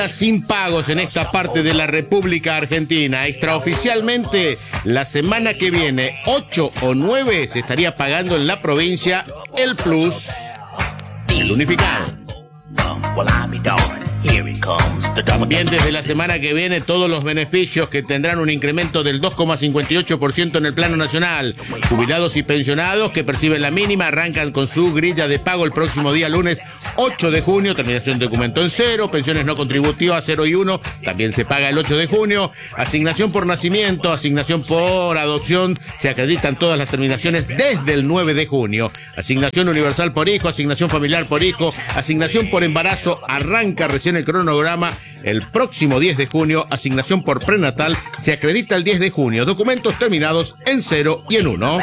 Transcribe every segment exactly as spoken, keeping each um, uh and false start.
Sin pagos en esta parte de la República Argentina. Extraoficialmente, la semana que viene, ocho o nueve, se estaría pagando en la provincia el plus, el unificado. También desde la semana que viene todos los beneficios que tendrán un incremento del dos coma cincuenta y ocho por ciento en el plano nacional. Jubilados y pensionados que perciben la mínima arrancan con su grilla de pago el próximo día lunes ocho de junio, terminación de documento en cero, pensiones no contributivas cero y uno, también se paga el ocho de junio, asignación por nacimiento, asignación por adopción, se acreditan todas las terminaciones desde el nueve de junio, asignación universal por hijo, asignación familiar por hijo, asignación por embarazo, arranca recién el cronograma el próximo diez de junio, asignación por prenatal, se acredita el diez de junio, documentos terminados en cero y en uno.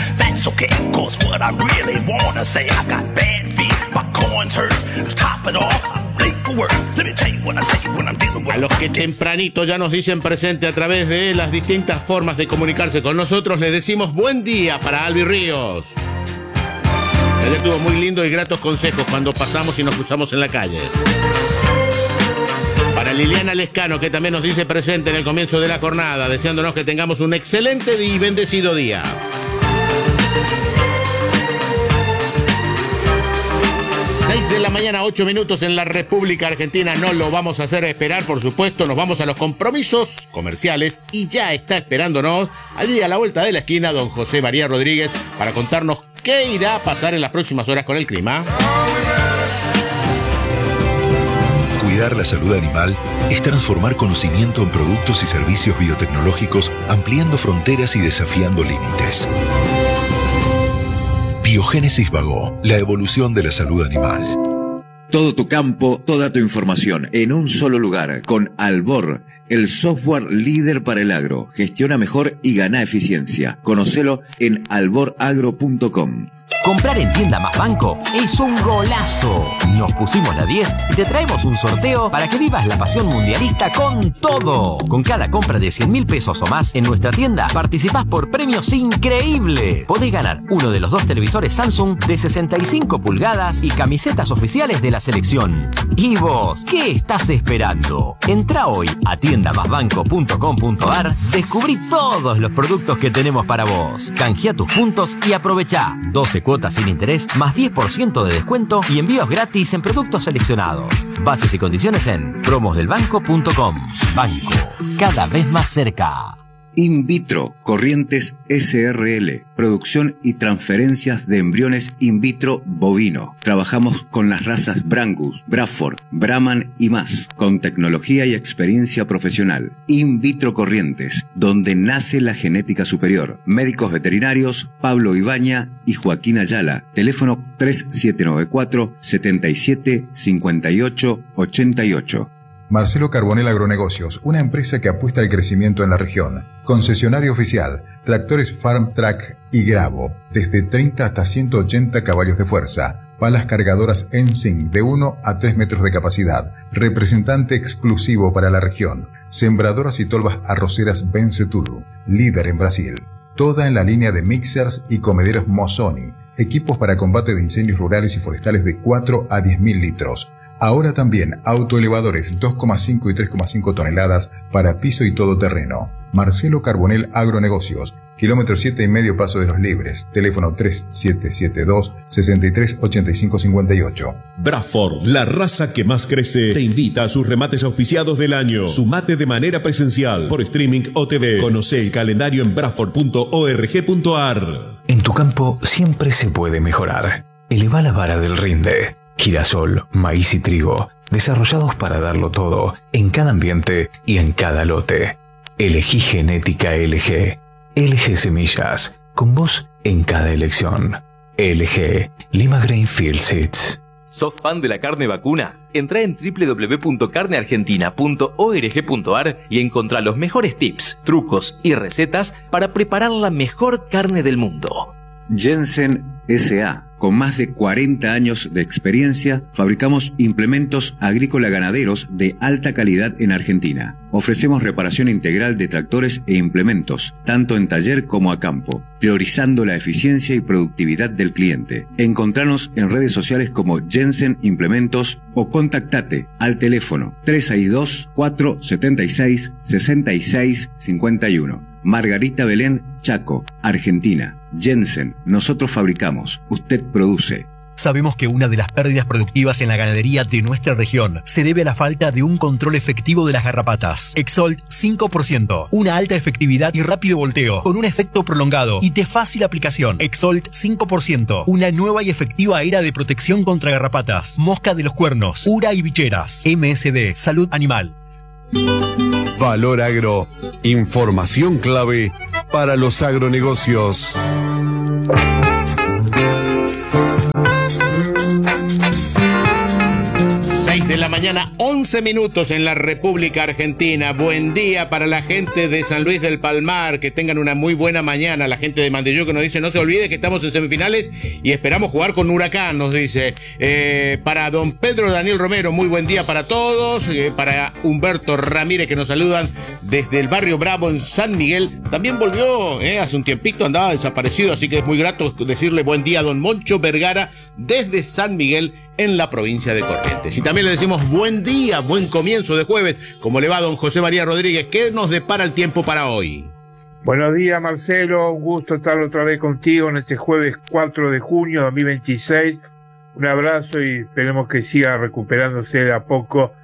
A los que tempranito ya nos dicen presente a través de las distintas formas de comunicarse con nosotros, les decimos buen día para Albi Ríos. Ayer tuvo muy lindos y gratos consejos cuando pasamos y nos cruzamos en la calle. Para Liliana Lescano, que también nos dice presente en el comienzo de la jornada, deseándonos que tengamos un excelente y bendecido día. seis de la mañana, ocho minutos en la República Argentina. No lo vamos a hacer esperar, por supuesto. Nos vamos a los compromisos comerciales y ya está esperándonos allí a la vuelta de la esquina don José María Rodríguez para contarnos qué irá a pasar en las próximas horas con el clima. Cuidar la salud animal es transformar conocimiento en productos y servicios biotecnológicos, ampliando fronteras y desafiando límites. Biogénesis Vago, la evolución de la salud animal. Todo tu campo, toda tu información en un solo lugar con Albor, el software líder para el agro. Gestiona mejor y gana eficiencia. Conocelo en albor agro punto com. Comprar en Tienda Más Banco es un golazo. Nos pusimos la diez y te traemos un sorteo para que vivas la pasión mundialista con todo. Con cada compra de cien mil pesos o más en nuestra tienda, participás por premios increíbles. Podés ganar uno de los dos televisores Samsung de sesenta y cinco pulgadas y camisetas oficiales de la selección. ¿Y vos qué estás esperando? Entrá hoy a tienda más banco punto com punto ar, descubrí todos los productos que tenemos para vos. Canjea tus puntos y aprovechá doce cuotas sin interés, más diez por ciento de descuento y envíos gratis en productos seleccionados. Bases y condiciones en promos del banco punto com. Banco, cada vez más cerca. In vitro, Corrientes S R L, producción y transferencias de embriones in vitro bovino. Trabajamos con las razas Brangus, Bradford, Brahman y más, con tecnología y experiencia profesional. In vitro Corrientes, donde nace la genética superior. Médicos veterinarios Pablo Ibaña y Joaquín Ayala. Teléfono tres siete nueve cuatro, siete siete, cinco ocho ocho ocho. Marcelo Carbonell Agronegocios, una empresa que apuesta al crecimiento en la región. Concesionario oficial, tractores Farm Track y Gravo, desde treinta hasta ciento ochenta caballos de fuerza. Palas cargadoras Ensing de uno a tres metros de capacidad. Representante exclusivo para la región. Sembradoras y tolvas arroceras Benseturu, líder en Brasil. Toda en la línea de mixers y comederos Mosoni. Equipos para combate de incendios rurales y forestales de cuatro a diez mil litros. Ahora también autoelevadores dos coma cinco y tres coma cinco toneladas para piso y todoterreno. Marcelo Carbonell Agronegocios, kilómetro siete y medio Paso de los Libres, teléfono tres siete siete dos, seis tres ocho cinco cinco ocho. Bradford, la raza que más crece, te invita a sus remates auspiciados del año. Sumate de manera presencial, por streaming o T V. Conoce el calendario en bradford punto org punto ar. En tu campo siempre se puede mejorar. Eleva la vara del rinde. Girasol, maíz y trigo, desarrollados para darlo todo, en cada ambiente y en cada lote. Elegí genética L G. L G Semillas, con vos en cada elección. L G, Lima Grainfield Seeds. ¿Sos fan de la carne vacuna? Entrá en doble u doble u doble u punto carne argentina punto org punto ar y encontrá los mejores tips, trucos y recetas para preparar la mejor carne del mundo. Jensen S A Con más de cuarenta años de experiencia, fabricamos implementos agrícola-ganaderos de alta calidad en Argentina. Ofrecemos reparación integral de tractores e implementos, tanto en taller como a campo, priorizando la eficiencia y productividad del cliente. Encontranos en redes sociales como Jensen Implementos o contactate al teléfono tres seis dos, cuatro siete seis, seis seis cinco uno. Margarita Belén, Chaco, Argentina. Jensen, nosotros fabricamos, usted produce. Sabemos que una de las pérdidas productivas en la ganadería de nuestra región se debe a la falta de un control efectivo de las garrapatas. Exolt cinco por ciento, una alta efectividad y rápido volteo, con un efecto prolongado y de fácil aplicación. Exolt cinco por ciento, una nueva y efectiva era de protección contra garrapatas, mosca de los cuernos, ura y bicheras. M S D, Salud Animal. Valor Agro, información clave para los agronegocios. De la mañana, once minutos en la República Argentina. Buen día para la gente de San Luis del Palmar, que tengan una muy buena mañana. La gente de Mandellú que nos dice, no se olvide que estamos en semifinales y esperamos jugar con Huracán, nos dice. Eh, para don Pedro Daniel Romero, muy buen día para todos. Eh, para Humberto Ramírez, que nos saludan desde el barrio Bravo en San Miguel. También volvió, eh, hace un tiempito andaba desaparecido, así que es muy grato decirle buen día a don Moncho Vergara desde San Miguel en la provincia de Corrientes. Y también le decimos buen día, buen comienzo de jueves. ¿Cómo le va don José María Rodríguez? ¿Qué nos depara el tiempo para hoy? Buenos días, Marcelo, un gusto estar otra vez contigo en este jueves cuatro de junio de dos mil veintiséis. Un abrazo y esperemos que siga recuperándose de a poco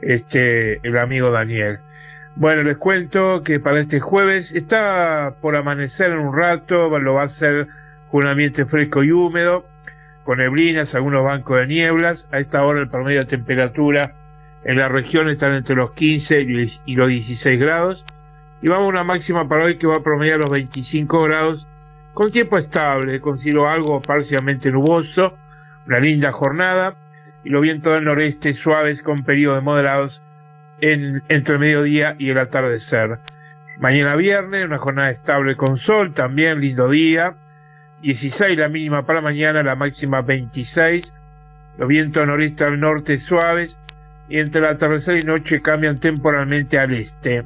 este el amigo Daniel. Bueno, les cuento que para este jueves está por amanecer en un rato, lo va a hacer con un ambiente fresco y húmedo, con neblinas, algunos bancos de nieblas. A esta hora el promedio de temperatura en la región están entre los quince y los dieciséis grados. Y vamos a una máxima para hoy que va a promediar los veinticinco grados, con tiempo estable, con cielo algo parcialmente nuboso, una linda jornada, y los vientos del noreste suaves con periodos moderados en, entre el mediodía y el atardecer. Mañana viernes, una jornada estable con sol, también lindo día. dieciséis la mínima para mañana, la máxima veintiséis. Los vientos noreste al norte suaves y entre el atardecer y noche cambian temporalmente al este.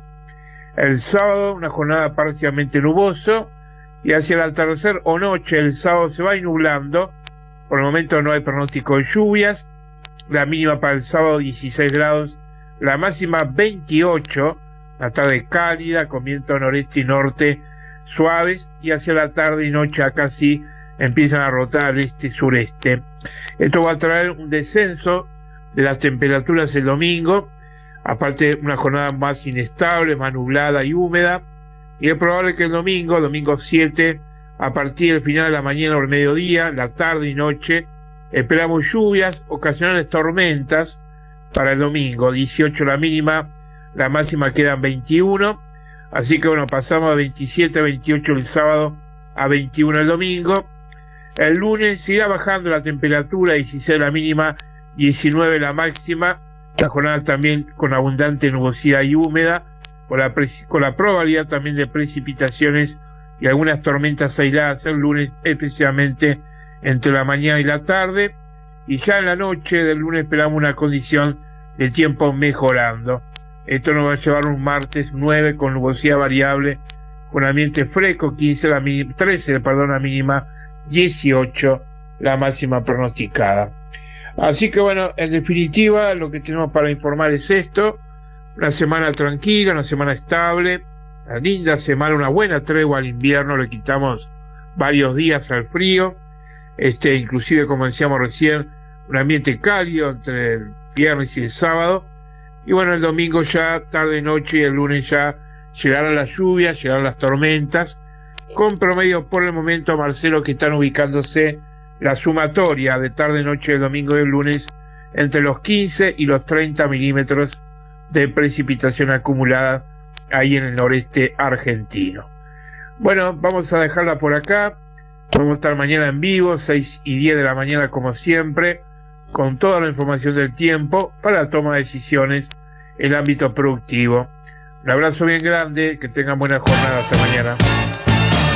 El sábado una jornada parcialmente nuboso y hacia el atardecer o noche el sábado se va nublando. Por el momento no hay pronóstico de lluvias. La mínima para el sábado dieciséis grados, la máxima veintiocho. La tarde cálida con viento noreste y norte suaves, y hacia la tarde y noche acá sí empiezan a rotar al este-sureste. Esto va a traer un descenso de las temperaturas el domingo, aparte una jornada más inestable, más nublada y húmeda, y es probable que el domingo, domingo siete, a partir del final de la mañana o el mediodía, la tarde y noche, esperamos lluvias, ocasionales tormentas para el domingo. dieciocho la mínima, la máxima quedan veintiuno. Así que bueno, pasamos a veintisiete, veintiocho el sábado, a veintiuno el domingo. El lunes seguirá bajando la temperatura, dieciséis la mínima, diecinueve la máxima. La jornada también con abundante nubosidad y húmeda, con la, con la probabilidad también de precipitaciones y algunas tormentas aisladas el lunes, especialmente entre la mañana y la tarde. Y ya en la noche del lunes esperamos una condición de tiempo mejorando. Esto nos va a llevar un martes nueve con nubosidad variable, con ambiente fresco, quince la mínima, trece, perdón, la mínima, dieciocho la máxima pronosticada. Así que bueno, en definitiva, lo que tenemos para informar es esto: una semana tranquila, una semana estable, una linda semana, una buena tregua al invierno, le quitamos varios días al frío, este, inclusive como decíamos recién, un ambiente cálido entre el viernes y el sábado. Y bueno, el domingo ya, tarde y noche, y el lunes ya llegarán las lluvias, llegarán las tormentas, con promedio por el momento, Marcelo, que están ubicándose la sumatoria de tarde y noche del domingo y el lunes entre los quince y los treinta milímetros de precipitación acumulada ahí en el noreste argentino. Bueno, vamos a dejarla por acá. Vamos a estar mañana en vivo, seis y diez de la mañana como siempre, con toda la información del tiempo para la toma de decisiones en el ámbito productivo. Un abrazo bien grande, que tengan buena jornada, hasta mañana.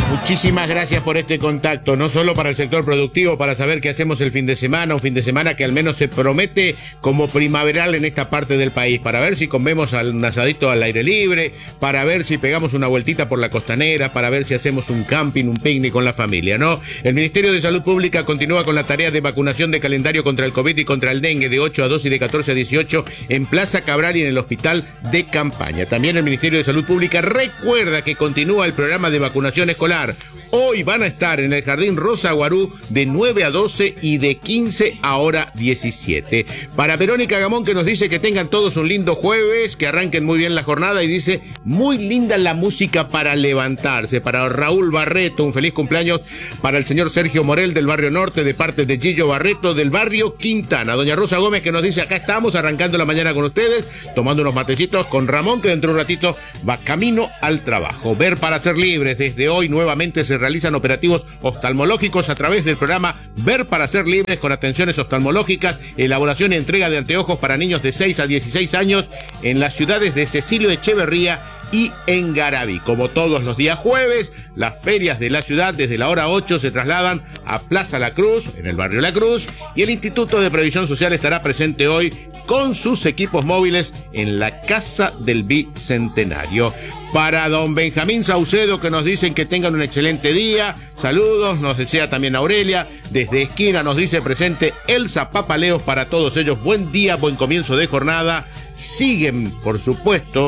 Muchísimas gracias por este contacto, no solo para el sector productivo, para saber qué hacemos el fin de semana, un fin de semana que al menos se promete como primaveral en esta parte del país, para ver si comemos un asadito al aire libre, para ver si pegamos una vueltita por la costanera, para ver si hacemos un camping, un picnic con la familia, ¿no? El Ministerio de Salud Pública continúa con la tarea de vacunación de calendario contra el COVID y contra el dengue de ocho a doce y de catorce a dieciocho en Plaza Cabral y en el Hospital de Campaña. También el Ministerio de Salud Pública recuerda que continúa el programa de vacunación escolar. Hoy van a estar en el Jardín Rosa Guarú de nueve a doce y de quince a hora diecisiete. Para Verónica Gamón, que nos dice que tengan todos un lindo jueves, que arranquen muy bien la jornada, y dice, muy linda la música para levantarse. Para Raúl Barreto, un feliz cumpleaños para el señor Sergio Morel del barrio Norte, de parte de Gillo Barreto del barrio Quintana. Doña Rosa Gómez, que nos dice, acá estamos arrancando la mañana con ustedes, tomando unos matecitos con Ramón, que dentro de un ratito va camino al trabajo. Ver para ser libres, desde hoy nuevamente se realizan operativos oftalmológicos a través del programa Ver para ser libres, con atenciones oftalmológicas, elaboración y entrega de anteojos para niños de seis a dieciséis años en las ciudades de Cecilio Echeverría y en Garaví. Como todos los días jueves, las ferias de la ciudad desde la hora ocho se trasladan a Plaza La Cruz, en el barrio La Cruz, y el Instituto de Previsión Social estará presente hoy con sus equipos móviles en la Casa del Bicentenario. Para don Benjamín Saucedo, que nos dicen que tengan un excelente día, saludos, nos desea también Aurelia. Desde Esquina nos dice presente Elsa Papaleos, para todos ellos buen día, buen comienzo de jornada. Siguen, por supuesto,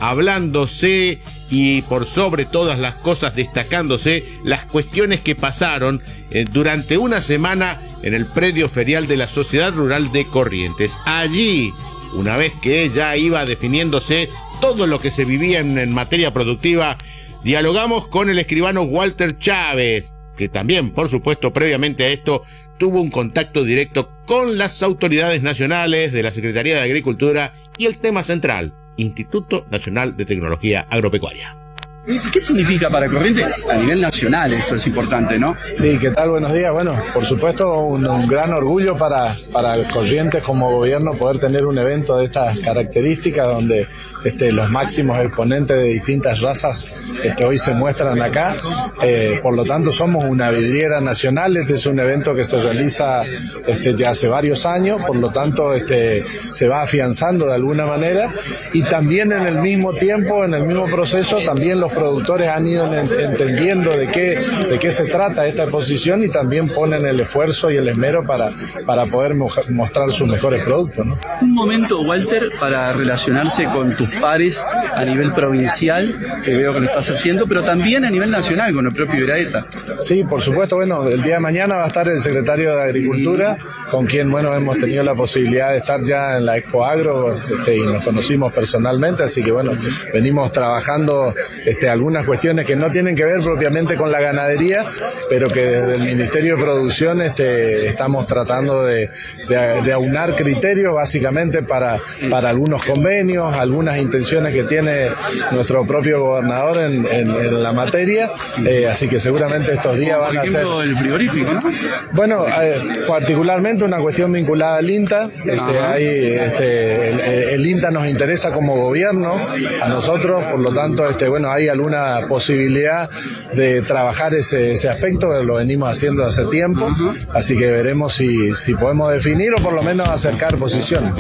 hablándose y por sobre todas las cosas destacándose las cuestiones que pasaron eh, durante una semana en el predio ferial de la Sociedad Rural de Corrientes. Allí, una vez que ya iba definiéndose todo lo que se vivía en, en materia productiva, dialogamos con el escribano Walter Chávez, que también, por supuesto, previamente a esto, tuvo un contacto directo con las autoridades nacionales de la Secretaría de Agricultura y el tema central, Instituto Nacional de Tecnología Agropecuaria. ¿Qué significa para Corrientes? A nivel nacional esto es importante, ¿no? Sí, ¿qué tal? Buenos días. Bueno, por supuesto, un, un gran orgullo para, para Corrientes como gobierno poder tener un evento de estas características donde este, los máximos exponentes de distintas razas este, hoy se muestran acá. Eh, por lo tanto, somos una vidriera nacional. Este es un evento que se realiza este, ya hace varios años, por lo tanto este, se va afianzando de alguna manera, y también en el mismo tiempo, en el mismo proceso, también los productores han ido entendiendo de qué, de qué se trata esta exposición, y también ponen el esfuerzo y el esmero para, para poder mostrar sus mejores productos, ¿no? Un momento, Walter, para relacionarse con tus pares a nivel provincial, que veo que lo estás haciendo, pero también a nivel nacional con el propio Iraeta. Sí, por supuesto. Bueno, el día de mañana va a estar el secretario de Agricultura, con quien, bueno, hemos tenido la posibilidad de estar ya en la Expo Agro este, y nos conocimos personalmente, así que, bueno, venimos trabajando este, algunas cuestiones que no tienen que ver propiamente con la ganadería, pero que desde el Ministerio de Producción este, estamos tratando de, de, de aunar criterios básicamente para, para algunos convenios, algunas intenciones que tiene nuestro propio gobernador en, en, en la materia, eh, así que seguramente estos días van a ser... el frigorífico, ¿no? Bueno, eh, particularmente una cuestión vinculada al INTA, este, hay, este, el, el INTA nos interesa como gobierno, a nosotros, por lo tanto, este, bueno, hay alguna posibilidad de trabajar ese, ese aspecto, que lo venimos haciendo hace tiempo, uh-huh. Así que veremos si, si podemos definir o por lo menos acercar posiciones.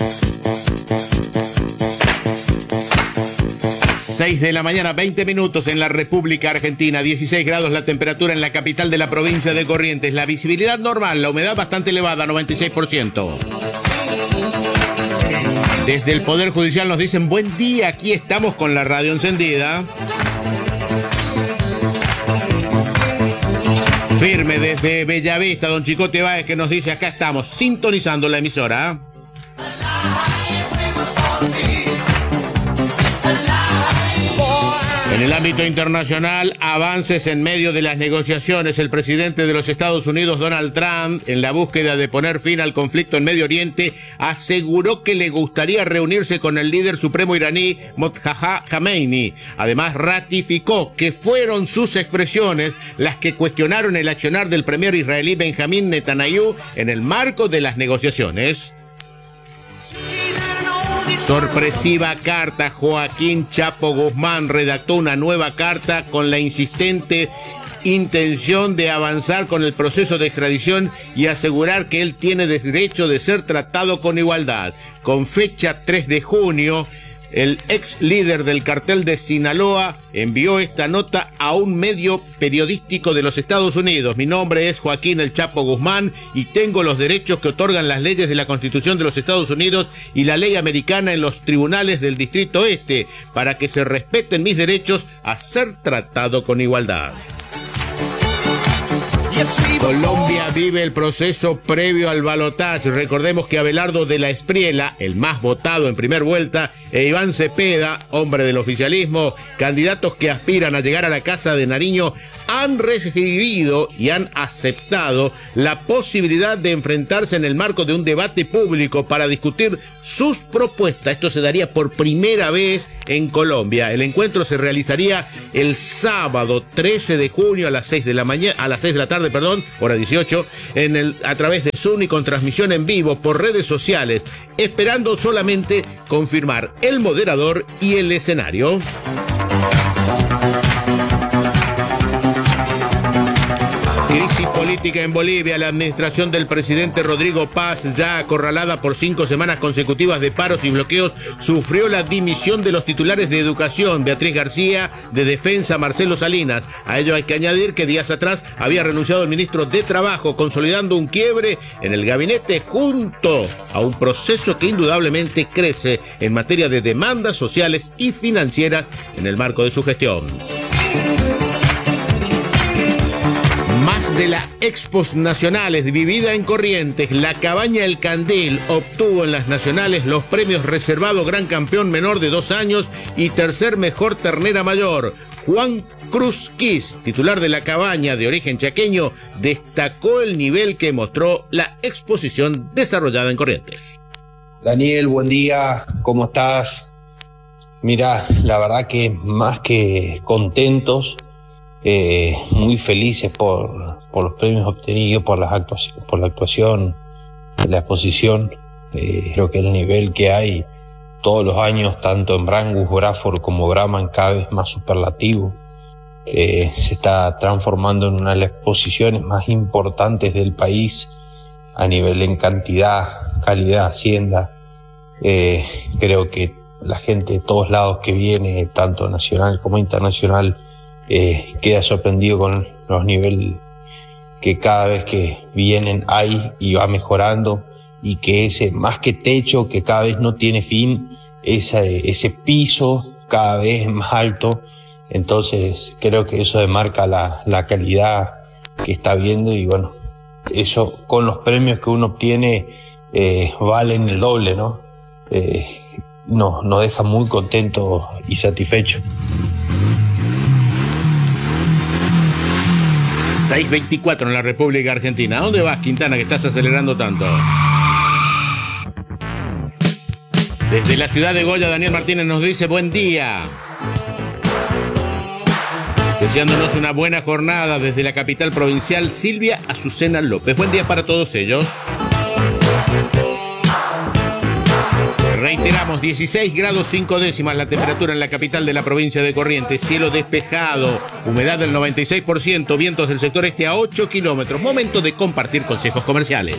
seis de la mañana, veinte minutos en la República Argentina, dieciséis grados la temperatura en la capital de la provincia de Corrientes, la visibilidad normal, la humedad bastante elevada, noventa y seis por ciento. Desde el Poder Judicial nos dicen buen día, aquí estamos con la radio encendida. Firme desde Bellavista, don Chicote Báez, que nos dice acá estamos sintonizando la emisora. En el ámbito internacional, avances en medio de las negociaciones. El presidente de los Estados Unidos, Donald Trump, en la búsqueda de poner fin al conflicto en Medio Oriente, aseguró que le gustaría reunirse con el líder supremo iraní, Mojtaba Khamenei. Además, ratificó que fueron sus expresiones las que cuestionaron el accionar del premier israelí Benjamín Netanyahu en el marco de las negociaciones. Sorpresiva carta. Joaquín Chapo Guzmán redactó una nueva carta con la insistente intención de avanzar con el proceso de extradición y asegurar que él tiene derecho de ser tratado con igualdad. Con fecha tres de junio, el ex líder del cartel de Sinaloa envió esta nota a un medio periodístico de los Estados Unidos. Mi nombre es Joaquín El Chapo Guzmán y tengo los derechos que otorgan las leyes de la Constitución de los Estados Unidos y la ley americana en los tribunales del Distrito Este para que se respeten mis derechos a ser tratado con igualdad. Colombia vive el proceso previo al balotaje. Recordemos que Abelardo de la Espriella, el más votado en primer vuelta, e Iván Cepeda, hombre del oficialismo, candidatos que aspiran a llegar a la Casa de Nariño, han recibido y han aceptado la posibilidad de enfrentarse en el marco de un debate público para discutir sus propuestas. Esto se daría por primera vez en Colombia. El encuentro se realizaría el sábado trece de junio a las seis de la mañana, a las seis de la tarde, perdón, hora dieciocho, en el, a través de Zoom y con transmisión en vivo por redes sociales, esperando solamente confirmar el moderador y el escenario. Crisis política en Bolivia. La administración del presidente Rodrigo Paz, ya acorralada por cinco semanas consecutivas de paros y bloqueos, sufrió la dimisión de los titulares de Educación, Beatriz García, de Defensa, Marcelo Salinas. A ello hay que añadir que días atrás había renunciado el ministro de Trabajo, consolidando un quiebre en el gabinete junto a un proceso que indudablemente crece en materia de demandas sociales y financieras en el marco de su gestión. Más de la Expos Nacionales vivida en Corrientes, la Cabaña El Candil obtuvo en las nacionales los premios reservado Gran Campeón Menor de dos años y Tercer Mejor Ternera Mayor. Juan Cruz Quis, titular de la cabaña de origen chaqueño, destacó el nivel que mostró la exposición desarrollada en Corrientes. Daniel, buen día, ¿cómo estás? Mira, la verdad que más que contentos, Eh, muy felices por, por los premios obtenidos, por, las actuaciones, por la actuación, la exposición. Eh, creo que el nivel que hay todos los años, tanto en Brangus, Braford como Brahman, cada vez más superlativo. Eh, se está transformando en una de las exposiciones más importantes del país a nivel en cantidad, calidad, hacienda. Eh, creo que la gente de todos lados que viene, tanto nacional como internacional, Eh, queda sorprendido con los niveles que cada vez que vienen hay y va mejorando, y que ese más que techo que cada vez no tiene fin, ese, ese piso cada vez más alto. Entonces creo que eso demarca la, la calidad que está viendo, y bueno, eso con los premios que uno obtiene eh, valen el doble, ¿no? Eh, nos, nos deja muy contentos y satisfechos. seis veinticuatro en la República Argentina. ¿A dónde vas, Quintana, que estás acelerando tanto? Desde la ciudad de Goya, Daniel Martínez nos dice buen día. Deseándonos una buena jornada desde la capital provincial, Silvia Azucena López. Buen día para todos ellos. Reiteramos, dieciséis grados cinco décimas la temperatura en la capital de la provincia de Corrientes, cielo despejado, humedad del noventa y seis por ciento, vientos del sector este a ocho kilómetros. Momento de compartir consejos comerciales.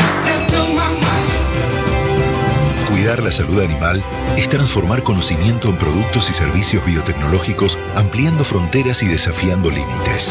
Cuidar la salud animal es transformar conocimiento en productos y servicios biotecnológicos, ampliando fronteras y desafiando límites.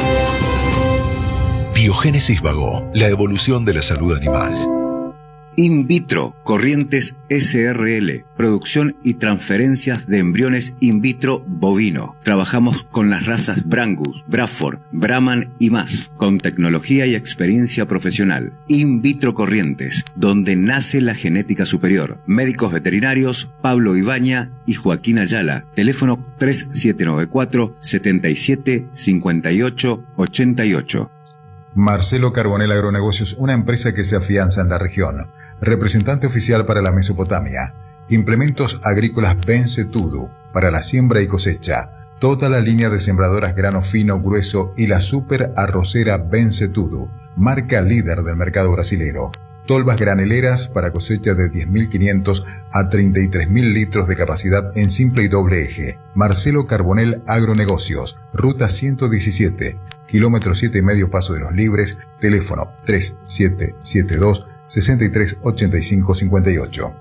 Biogénesis Bagó, la evolución de la salud animal. In vitro, Corrientes S R L, producción y transferencias de embriones in vitro bovino. Trabajamos con las razas Brangus, Braford, Brahman y más, con tecnología y experiencia profesional. In vitro Corrientes, donde nace la genética superior. Médicos veterinarios Pablo Ibaña y Joaquín Ayala. Teléfono tres siete nueve cuatro, siete siete, cinco ocho ocho ocho. Marcelo Carbonell Agronegocios, una empresa que se afianza en la región. Representante oficial para la Mesopotamia. Implementos agrícolas Bencetudo para la siembra y cosecha. Toda la línea de sembradoras grano fino, grueso y la super arrocera Bencetudo, marca líder del mercado brasilero. Tolvas graneleras para cosecha de diez mil quinientos a treinta y tres mil litros de capacidad en simple y doble eje. Marcelo Carbonell Agronegocios, ruta ciento diecisiete, kilómetro siete y medio Paso de los Libres, teléfono tres siete siete dos, seis tres ocho cinco cinco ocho.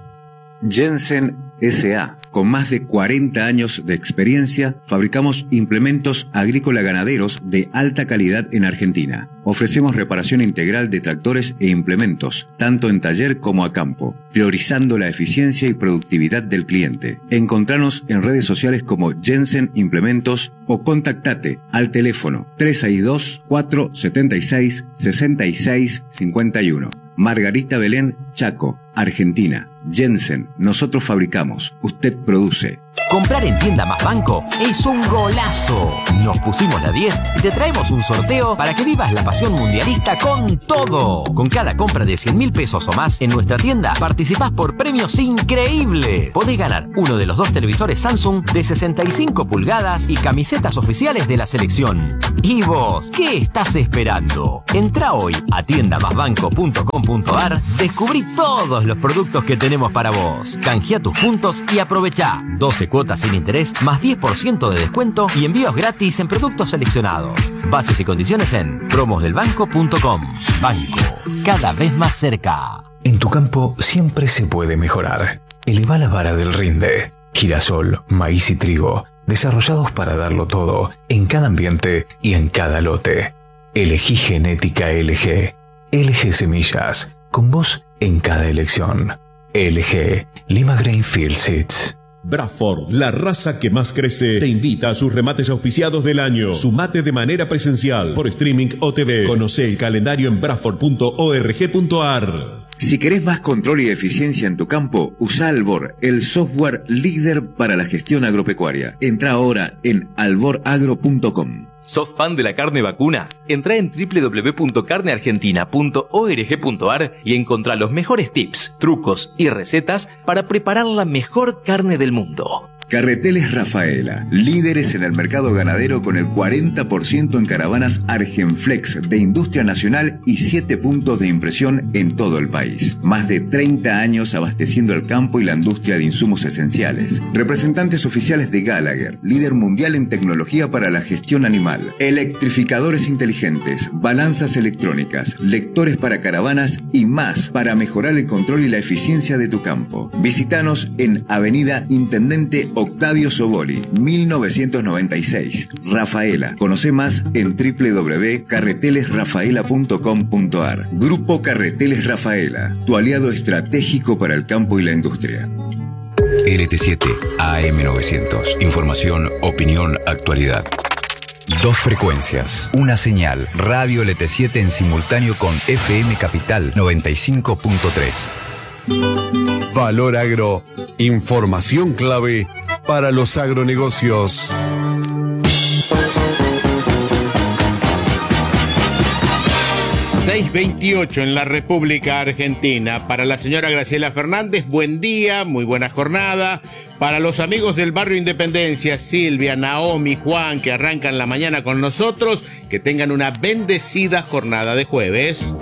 Jensen S A Con más de cuarenta años de experiencia, fabricamos implementos agrícola-ganaderos de alta calidad en Argentina. Ofrecemos reparación integral de tractores e implementos, tanto en taller como a campo, priorizando la eficiencia y productividad del cliente. Encontranos en redes sociales como Jensen Implementos o contactate al teléfono tres seis dos, cuatro siete seis, seis seis cinco uno. Margarita Belén, Chaco, Argentina. Jensen, nosotros fabricamos, usted produce. Comprar en Tienda Más Banco es un golazo. Nos pusimos la diez y te traemos un sorteo para que vivas la pasión mundialista con todo. Con cada compra de cien mil pesos o más en nuestra tienda, participás por premios increíbles. Podés ganar uno de los dos televisores Samsung de sesenta y cinco pulgadas y camisetas oficiales de la selección. ¿Y vos qué estás esperando? Entrá hoy a tienda más banco punto com punto ar, descubrí todos los productos que tenemos para vos. Canjea tus puntos y aprovechá doce cuotas sin interés, más diez por ciento de descuento y envíos gratis en productos seleccionados. Bases y condiciones en promos del banco punto com. Banco, cada vez más cerca. En tu campo siempre se puede mejorar. Eleva la vara del rinde. Girasol, maíz y trigo, desarrollados para darlo todo, en cada ambiente y en cada lote. Elegí genética L G. L G Semillas, con vos en cada elección. L G, Lima Grainfield Seeds. Bradford, la raza que más crece, te invita a sus remates auspiciados del año. Sumate de manera presencial, por streaming o T V. Conoce el calendario en bradford punto org punto ar. Si querés más control y eficiencia en tu campo, usa Albor, el software líder para la gestión agropecuaria. Entra ahora en albor agro punto com. ¿Sos fan de la carne vacuna? Entrá en doble u doble u doble u punto carne argentina punto org punto ar y encontrá los mejores tips, trucos y recetas para preparar la mejor carne del mundo. Carreteles Rafaela, líderes en el mercado ganadero con el cuarenta por ciento en caravanas Argenflex de industria nacional y siete puntos de impresión en todo el país. Más de treinta años abasteciendo el campo y la industria de insumos esenciales. Representantes oficiales de Gallagher, líder mundial en tecnología para la gestión animal. Electrificadores inteligentes, balanzas electrónicas, lectores para caravanas y más para mejorar el control y la eficiencia de tu campo. Visítanos en Avenida Intendente Octavio Soboli, mil novecientos noventa y seis, Rafaela. Conoce más en doble u doble u doble u punto carreteles rafaela punto com punto ar. Grupo Carreteles Rafaela, tu aliado estratégico para el campo y la industria. L T siete A M novecientos. Información, opinión, actualidad. Dos frecuencias, una señal, Radio L T siete en simultáneo con F M Capital noventa y cinco punto tres. Valor Agro, información clave para los agronegocios. seis veintiocho en la República Argentina. Para la señora Graciela Fernández, buen día, muy buena jornada. Para los amigos del barrio Independencia, Silvia, Naomi, Juan, que arrancan la mañana con nosotros, que tengan una bendecida jornada de jueves.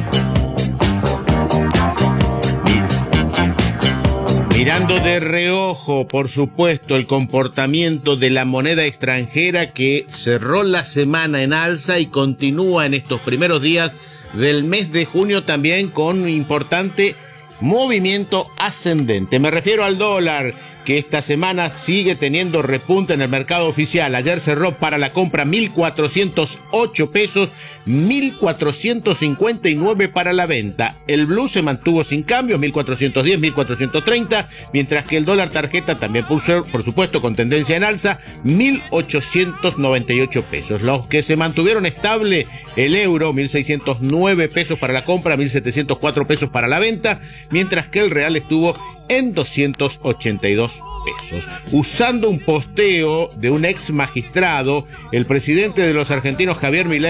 Mirando de reojo, por supuesto, el comportamiento de la moneda extranjera que cerró la semana en alza y continúa en estos primeros días del mes de junio también con un importante movimiento ascendente. Me refiero al dólar, que esta semana sigue teniendo repunte en el mercado oficial. Ayer cerró para la compra mil cuatrocientos ocho pesos, mil cuatrocientos cincuenta y nueve para la venta. El blue se mantuvo sin cambios, mil cuatrocientos diez, mil cuatrocientos treinta, mientras que el dólar tarjeta también pulsó, por supuesto, con tendencia en alza, mil ochocientos noventa y ocho pesos. Los que se mantuvieron estable, el euro, mil seiscientos nueve pesos para la compra, mil setecientos cuatro pesos para la venta, mientras que el real estuvo en doscientos ochenta y dos pesos. Usando un posteo de un ex magistrado, el presidente de los argentinos, Javier Milei,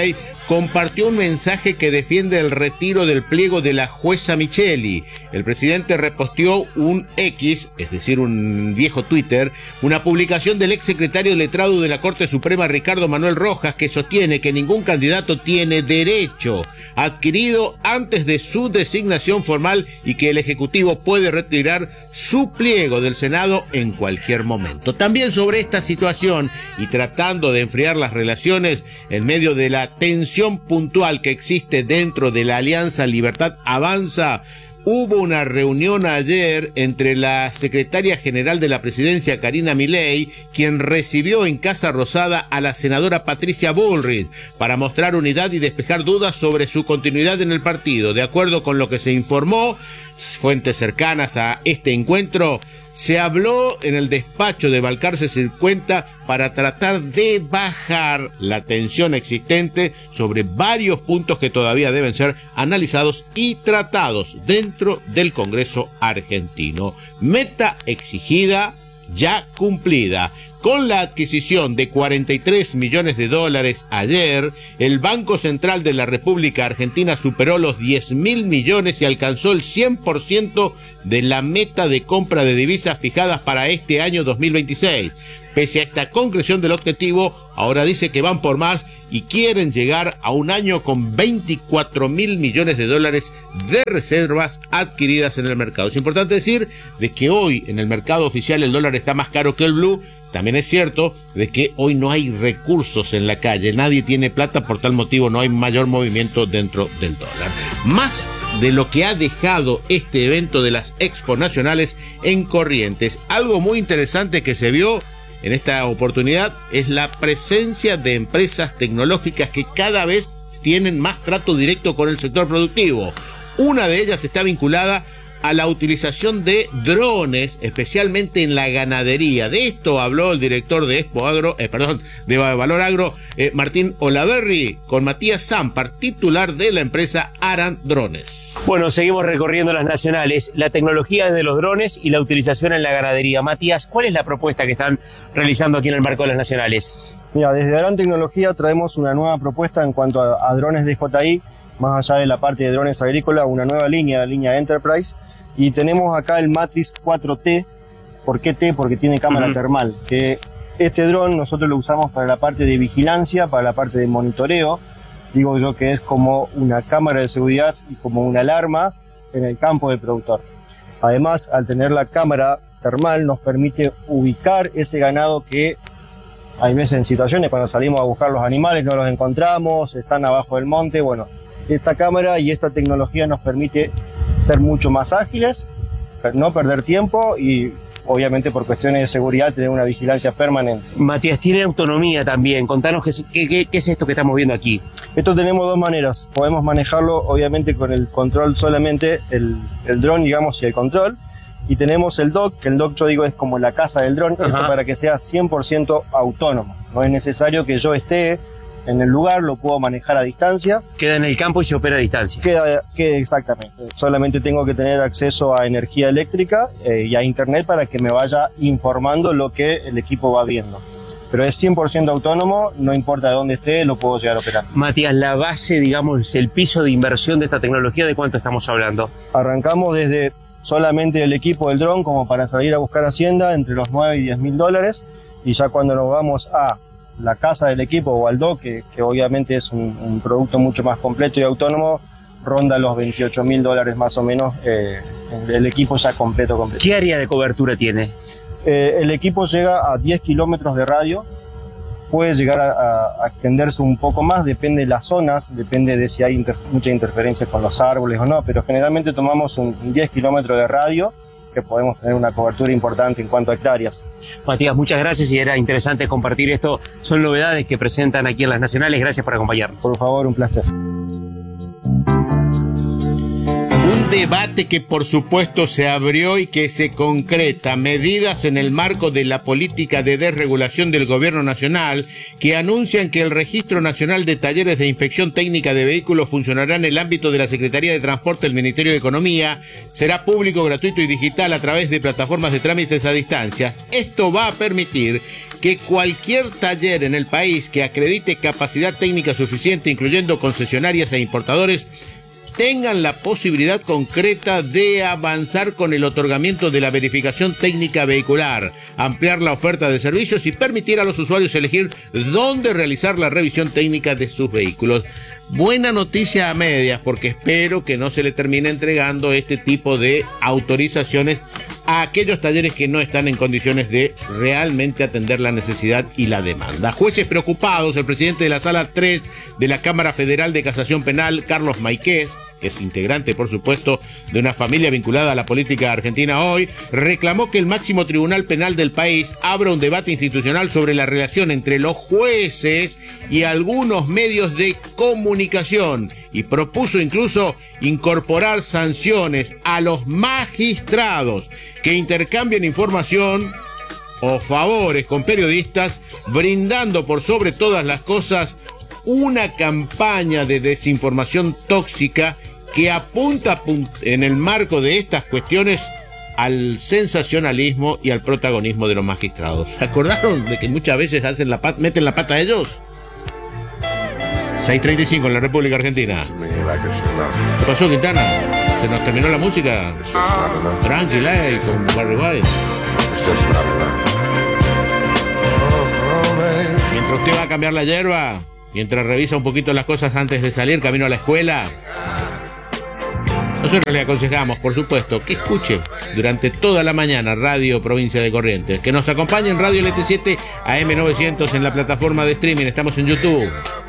compartió un mensaje que defiende el retiro del pliego de la jueza Micheli. El presidente reposteó un X, es decir, un viejo Twitter, una publicación del ex secretario letrado de la Corte Suprema, Ricardo Manuel Rojas, que sostiene que ningún candidato tiene derecho adquirido antes de su designación formal y que el Ejecutivo puede retirar su pliego del Senado en cualquier momento. También sobre esta situación y tratando de enfriar las relaciones en medio de la tensión puntual que existe dentro de la Alianza Libertad Avanza, hubo una reunión ayer entre la secretaria general de la presidencia, Karina Milei, quien recibió en Casa Rosada a la senadora Patricia Bullrich para mostrar unidad y despejar dudas sobre su continuidad en el partido. De acuerdo con lo que se informó, fuentes cercanas a este encuentro, se habló en el despacho de Balcarce Cincuenta para tratar de bajar la tensión existente sobre varios puntos que todavía deben ser analizados y tratados dentro del Congreso argentino. Meta exigida, ya cumplida. Con la adquisición de cuarenta y tres millones de dólares ayer, el Banco Central de la República Argentina superó los diez mil millones y alcanzó el cien por ciento de la meta de compra de divisas fijadas para este año dos mil veintiséis. Pese a esta concreción del objetivo, ahora dice que van por más y quieren llegar a un año con veinticuatro mil millones de dólares de reservas adquiridas en el mercado. Es importante decir de que hoy en el mercado oficial el dólar está más caro que el blue. También es cierto de que hoy no hay recursos en la calle, nadie tiene plata, por tal motivo no hay mayor movimiento dentro del dólar. Más de lo que ha dejado este evento de las Expo Nacionales en Corrientes. Algo muy interesante que se vio en esta oportunidad es la presencia de empresas tecnológicas que cada vez tienen más trato directo con el sector productivo. Una de ellas está vinculada a la utilización de drones, especialmente en la ganadería. De esto habló el director de Expo Agro, eh, perdón, de Valor Agro, eh, Martín Olaverri, con Matías Zampar, titular de la empresa Aran Drones. Bueno, seguimos recorriendo las nacionales, la tecnología de los drones y la utilización en la ganadería. Matías, ¿cuál es la propuesta que están realizando aquí en el marco de las nacionales? Mira, desde Aran Tecnología traemos una nueva propuesta en cuanto a, a drones de J I, más allá de la parte de drones agrícola, una nueva línea, la línea Enterprise. Y tenemos acá el Matrix cuatro T. ¿Por qué T? Porque tiene cámara uh-huh. termal. Que este dron nosotros lo usamos para la parte de vigilancia, para la parte de monitoreo. Digo yo que es como una cámara de seguridad y como una alarma en el campo del productor. Además, al tener la cámara termal nos permite ubicar ese ganado que hay veces en situaciones cuando salimos a buscar los animales no los encontramos, están abajo del monte. Bueno, esta cámara y esta tecnología nos permite ser mucho más ágiles, no perder tiempo y obviamente por cuestiones de seguridad tener una vigilancia permanente. Matías, tiene autonomía también, contanos qué, qué, qué es esto que estamos viendo aquí. Esto tenemos dos maneras, podemos manejarlo obviamente con el control solamente, el, el dron digamos y el control, y tenemos el dock, que el dock yo digo es como la casa del dron, esto para que sea cien por ciento autónomo, no es necesario que yo esté en el lugar, lo puedo manejar a distancia. Queda en el campo y se opera a distancia. Queda, queda exactamente. Solamente tengo que tener acceso a energía eléctrica eh, y a internet para que me vaya informando lo que el equipo va viendo. Pero es cien por ciento autónomo, no importa de dónde esté, lo puedo llegar a operar. Matías, la base, digamos, el piso de inversión de esta tecnología, ¿de cuánto estamos hablando? Arrancamos desde solamente el equipo del dron como para salir a buscar hacienda entre los nueve y diez mil dólares y ya cuando nos vamos a la casa del equipo o al dock, que, que obviamente es un, un producto mucho más completo y autónomo, ronda los veintiocho mil dólares más o menos, eh, el equipo ya completo, completo. ¿Qué área de cobertura tiene? Eh, el equipo llega a diez kilómetros de radio, puede llegar a, a, a extenderse un poco más, depende de las zonas, depende de si hay inter, mucha interferencia con los árboles o no, pero generalmente tomamos un, un diez kilómetros de radio, que podemos tener una cobertura importante en cuanto a hectáreas. Matías, muchas gracias y era interesante compartir esto. Son novedades que presentan aquí en las nacionales. Gracias por acompañarnos. Por favor, un placer. Un debate que por supuesto se abrió y que se concreta medidas en el marco de la política de desregulación del gobierno nacional que anuncian que el Registro Nacional de Talleres de Inspección Técnica de Vehículos funcionará en el ámbito de la Secretaría de Transporte del Ministerio de Economía, será público, gratuito y digital a través de plataformas de trámites a distancia. Esto va a permitir que cualquier taller en el país que acredite capacidad técnica suficiente, incluyendo concesionarias e importadores, tengan la posibilidad concreta de avanzar con el otorgamiento de la verificación técnica vehicular, ampliar la oferta de servicios y permitir a los usuarios elegir dónde realizar la revisión técnica de sus vehículos. Buena noticia a medias, porque espero que no se le termine entregando este tipo de autorizaciones a aquellos talleres que no están en condiciones de realmente atender la necesidad y la demanda. Jueces preocupados, el presidente de la Sala tres de la Cámara Federal de Casación Penal, Carlos Maiquez, que es integrante, por supuesto, de una familia vinculada a la política argentina hoy, reclamó que el máximo tribunal penal del país abra un debate institucional sobre la relación entre los jueces y algunos medios de comunicación y propuso incluso incorporar sanciones a los magistrados que intercambien información o favores con periodistas, brindando por sobre todas las cosas una campaña de desinformación tóxica que apunta en el marco de estas cuestiones al sensacionalismo y al protagonismo de los magistrados. ¿Se acordaron de que muchas veces hacen la pat- meten la pata a ellos? seis treinta y cinco en la República Argentina. ¿Qué pasó, Quintana? ¿Se nos terminó la música? Tranquila, eh, con Barry White. Mientras usted va a cambiar la hierba, mientras revisa un poquito las cosas antes de salir camino a la escuela, nosotros le aconsejamos, por supuesto, que escuche durante toda la mañana Radio Provincia de Corrientes, que nos acompañe en Radio L T siete A M novecientos en la plataforma de streaming. Estamos en YouTube,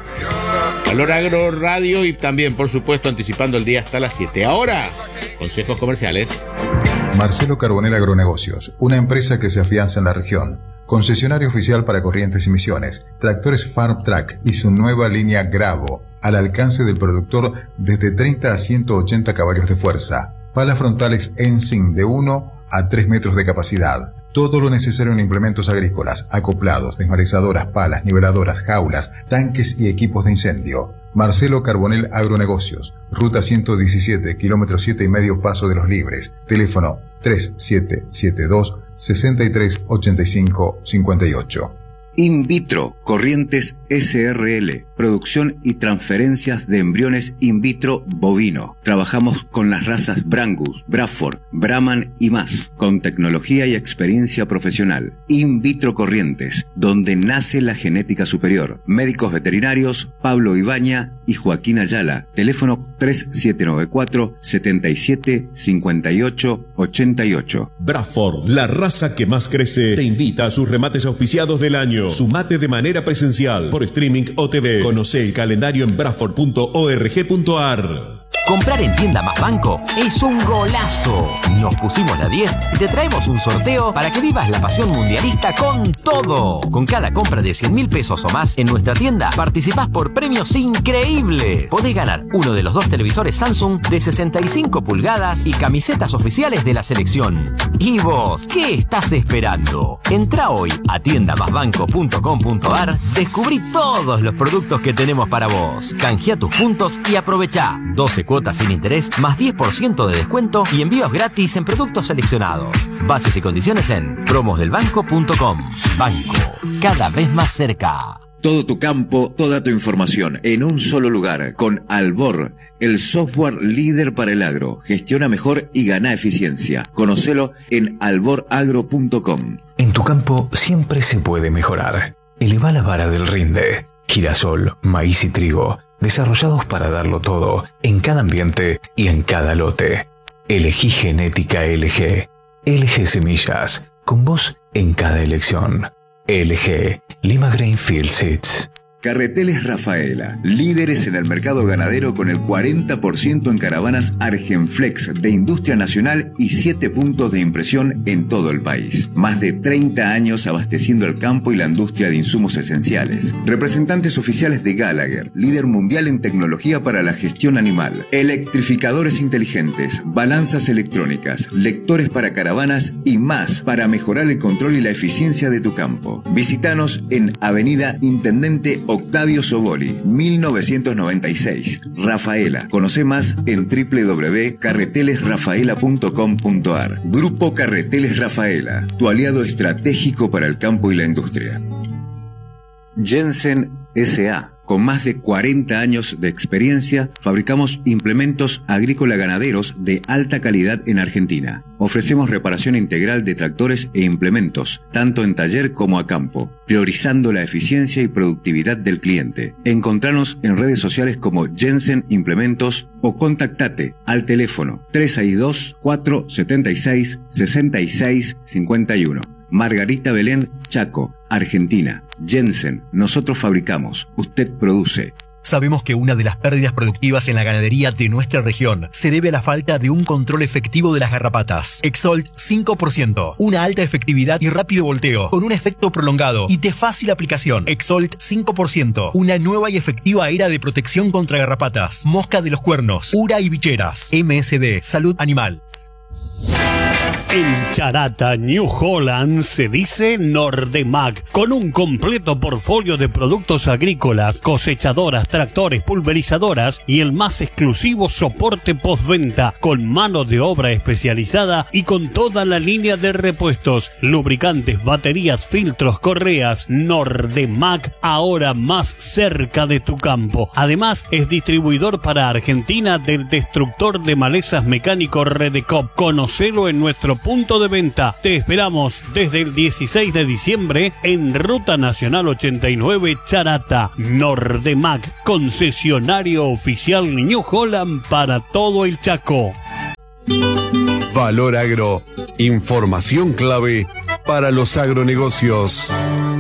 Valor Agro Radio, y también, por supuesto, anticipando el día hasta las siete. Ahora, consejos comerciales. Marcelo Carbonell Agronegocios, una empresa que se afianza en la región. Concesionario oficial para Corrientes y Misiones, tractores Farm Track y su nueva línea Gravo, al alcance del productor desde treinta a ciento ochenta caballos de fuerza, palas frontales Ensign de uno a tres metros de capacidad, todo lo necesario en implementos agrícolas, acoplados, desmarizadoras, palas, niveladoras, jaulas, tanques y equipos de incendio. Marcelo Carbonell Agronegocios, ruta ciento diecisiete, kilómetro siete y medio, Paso de los Libres, teléfono tres siete siete dos, seis tres ocho cinco cinco ocho. In vitro, Corrientes S R L, producción y transferencias de embriones in vitro bovino. Trabajamos con las razas Brangus, Braford, Brahman y más, con tecnología y experiencia profesional. In vitro Corrientes, donde nace la genética superior. Médicos veterinarios Pablo Ibaña y Joaquín Ayala. Teléfono tres siete nueve cuatro, siete siete cinco ocho ocho ocho. Braford, la raza que más crece, te invita a sus remates auspiciados del año. Sumate de manera presencial, por streaming o T V. Conoce el calendario en braford punto org punto ar. Comprar en Tienda Más Banco es un golazo. Nos pusimos la diez y te traemos un sorteo para que vivas la pasión mundialista con todo. Con cada compra de cien mil pesos o más en nuestra tienda, participás por premios increíbles. Podés ganar uno de los dos televisores Samsung de sesenta y cinco pulgadas y camisetas oficiales de la selección. ¿Y vos qué estás esperando? Entrá hoy a tienda más banco punto com punto ar, descubrí todos los productos que tenemos para vos. Canjea tus puntos y aprovechá doce cuotas sin interés, más diez por ciento de descuento y envíos gratis en productos seleccionados. Bases y condiciones en promos del banco punto com. Banco, cada vez más cerca. Todo tu campo, toda tu información en un solo lugar, con Albor, el software líder para el agro. Gestiona mejor y gana eficiencia. Conocelo en albor agro punto com. En tu campo siempre se puede mejorar. Eleva la vara del rinde. Girasol, maíz y trigo, desarrollados para darlo todo, en cada ambiente y en cada lote. Elegí genética L G. L G Semillas, con vos en cada elección. L G, Lima Grain Field Seeds. Carreteles Rafaela, líderes en el mercado ganadero con el cuarenta por ciento en caravanas Argenflex de industria nacional y siete puntos de impresión en todo el país. Más de treinta años abasteciendo el campo y la industria de insumos esenciales. Representantes oficiales de Gallagher, líder mundial en tecnología para la gestión animal. Electrificadores inteligentes, balanzas electrónicas, lectores para caravanas y más para mejorar el control y la eficiencia de tu campo. Visítanos en Avenida Intendente Octavio Soboli, mil novecientos noventa y seis, Rafaela. Conoce más en doble u doble u doble u punto carreteles rafaela punto com punto a r. Grupo Carreteles Rafaela, tu aliado estratégico para el campo y la industria. Jensen S A Con más de cuarenta años de experiencia, fabricamos implementos agrícola-ganaderos de alta calidad en Argentina. Ofrecemos reparación integral de tractores e implementos, tanto en taller como a campo, priorizando la eficiencia y productividad del cliente. Encontranos en redes sociales como Jensen Implementos o contactate al teléfono tres seis dos, cuatro siete seis, seis seis cinco uno. Margarita Belén, Chaco, Argentina. Jensen, nosotros fabricamos, usted produce. Sabemos que una de las pérdidas productivas en la ganadería de nuestra región se debe a la falta de un control efectivo de las garrapatas. Exolt cinco por ciento, una alta efectividad y rápido volteo, con un efecto prolongado y de fácil aplicación. Exolt cinco por ciento, una nueva y efectiva era de protección contra garrapatas, mosca de los cuernos, ura y bicheras. M S D, Salud Animal. En Charata, New Holland, se dice Nordemac, con un completo portfolio de productos agrícolas, cosechadoras, tractores, pulverizadoras y el más exclusivo soporte postventa, con mano de obra especializada y con toda la línea de repuestos, lubricantes, baterías, filtros, correas. Nordemac, ahora más cerca de tu campo. Además, es distribuidor para Argentina del destructor de malezas mecánico Redecop. Conocelo en nuestro punto de venta. Te esperamos desde el dieciséis de diciembre en Ruta Nacional ochenta y nueve, Charata. Nordemac, concesionario oficial New Holland para todo el Chaco. Valor Agro, información clave para los agronegocios.